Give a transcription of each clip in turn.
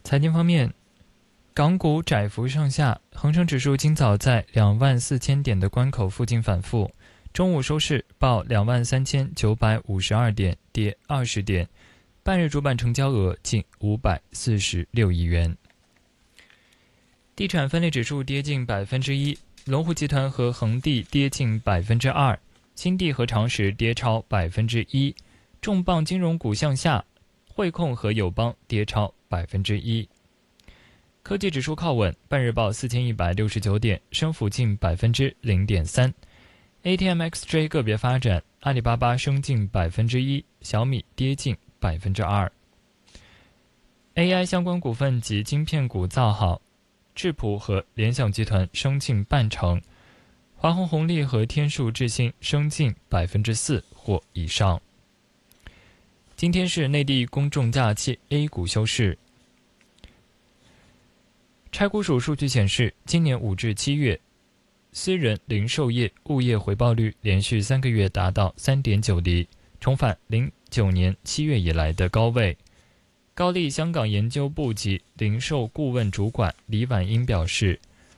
财经方面，港股窄幅上下，恒生指数今早在24000点的关口附近反复，中午收市报23952点，跌20点，半日主板成交额近546亿元。地产分类指数跌近1%，龙湖集团和恒地跌近2%，新地和长实跌超1%，重磅金融股向下，汇控和友邦跌超1%。科技指数靠稳，半日报4169点，升幅近0.3%。ATMXJ 个别发展，阿里巴巴升近1%，小米跌近2%。AI 相关股份及晶片股造好，智谱和联想集团升近0.5%，华虹红利和天数智新升近4%或以上。今天是内地公众假期 ，A 股休市。拆股署数据显示，今年5至7月，私人零售业、物业回报率连续3个月达到3.9厘，重返09年7月以来的高位。高力香港研究部及零售顾问主管李婉英表示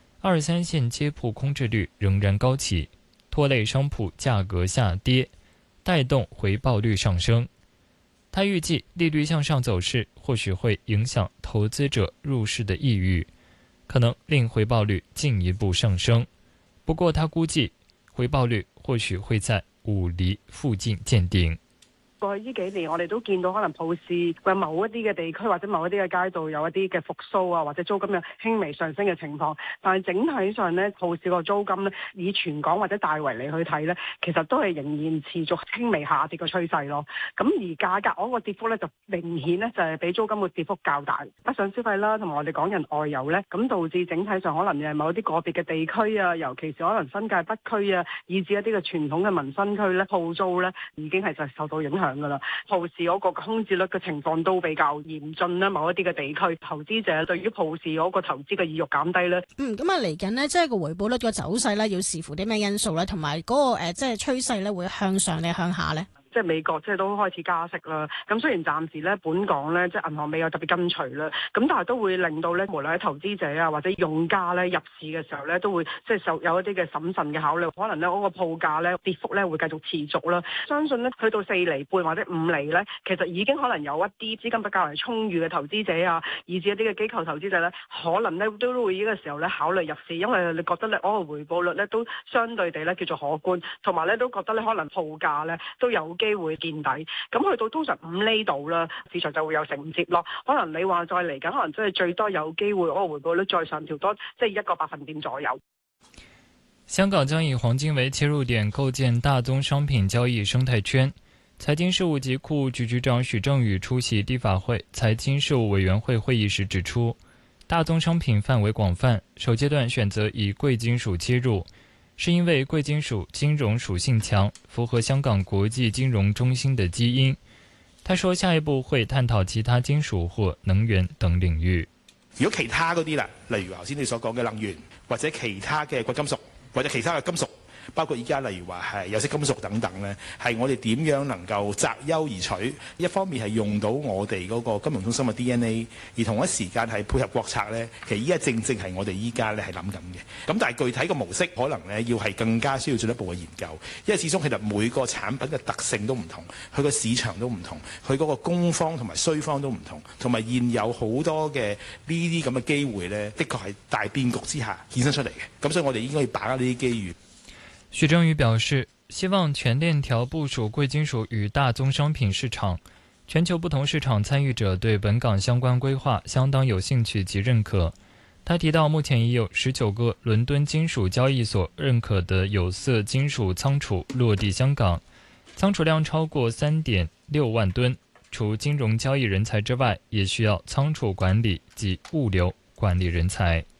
，23线街铺空置率仍然高企，拖累商铺价格下跌，带动回报率上升。他预计利率向上走势或许会影响投资者入市的意欲，可能令回报率进一步上升。不過他估計回報率或許會在5厘附近見頂。 過去呢幾年，我哋都見到可能鋪市嘅某一啲嘅地區或者某一啲嘅街道有一啲嘅復甦啊，或者租金有輕微上升嘅情況。但係整體上咧，鋪市個租金咧，以全港或者大圍嚟去睇咧，其實都係仍然持續輕微下跌嘅趨勢咯。咁而價格嗰個跌幅咧，就明顯咧就係比租金嘅跌幅較大。北上消費啦，同埋我哋港人外遊咧，咁導致整體上可能係某一啲個別嘅地區啊，尤其是可能新界北區啊，以至一啲嘅傳統嘅民生區咧，鋪租咧已經係就受到影響。鋪市嗰個空置率嘅情況都比較嚴峻啦，某一啲嘅地區投資者對於鋪市嗰個投資嘅意欲減低咧。 咁啊嚟緊呢，即係個回報率個走勢咧，要視乎啲咩因素咧，同埋嗰個即係趨勢咧，會向上定向下咧？ 即係美國即係都開始加息啦，咁雖然暫時咧本港咧即係銀行未有特別跟隨啦，咁但係都會令到咧無論喺投資者啊或者用家咧入市嘅時候咧都會即係有一啲嘅審慎嘅考慮，可能咧嗰個鋪價咧跌幅咧會繼續持續啦。相信咧去到4厘半或者5厘咧，其實已經可能有一啲資金比較為充裕嘅投資者啊，以至一啲嘅機構投資者咧，可能咧都會呢個時候咧考慮入市，因為你覺得咧嗰個回報率咧都相對地咧叫做可觀，同埋咧都覺得咧可能鋪價咧都有機會見底，咁去到通常5厘度啦，市場就會有承接咯。可能你話再嚟緊，可能真係最多有機會嗰個回報率再上調多，即係1個百分點左右。 香港將以黃金為切入點，構建大宗商品交易生態圈。財經事務及庫務局局長許正宇出席立法會財經事務委員會會議時指出，大宗商品範圍廣泛，首階段選擇以貴金屬切入，是因為貴金屬金融屬性強，符合香港國際金融中心的基因。他說下一步會探討其他金屬或能源等領域。 如果其他嗰啲啦，例如頭先你所講嘅能源，或者其他嘅貴金屬，或者其他嘅金屬，包括依家例如話係有色金屬等等呢，係我哋點樣能夠擇優而取？一方面係用到我哋嗰個金融中心嘅 DNA， 而同一時間係配合國策呢。其實依家正係我哋依家咧係諗緊嘅。咁但係具體嘅模式可能呢要係更加需要進一步嘅研究，因為始終其實每個產品嘅特性都唔同，佢個市場都唔同，佢嗰個供方同埋需方都唔同，同埋現有好多嘅呢啲咁嘅機會呢，的確係大變局之下衍生出嚟嘅。咁所以我哋應該要把握呢啲機遇。 許正宇表示，希望全鏈條部署貴金屬與大宗商品市場，全球不同市場參與者對本港相關規劃相當有興趣及認可。他提到，目前已有19個倫敦金屬交易所認可的有色金屬倉儲落地香港，倉儲量超過3.6萬噸。除金融交易人才之外，也需要倉儲管理及物流管理人才。